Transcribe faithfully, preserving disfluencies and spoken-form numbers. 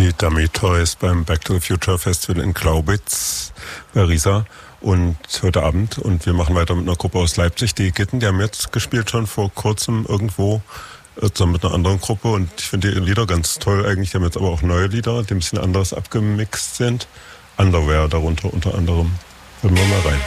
die Dummy Toys beim Back to the Future Festival in Glaubitz bei Riesa und heute Abend. Und wir machen weiter mit einer Gruppe aus Leipzig, die Gitten. Die haben jetzt gespielt schon vor kurzem irgendwo zusammen mit einer anderen Gruppe. Und ich finde die Lieder ganz toll eigentlich. Die haben jetzt aber auch neue Lieder, die ein bisschen anders abgemixt sind. Underwear darunter unter anderem. Hören wir mal rein.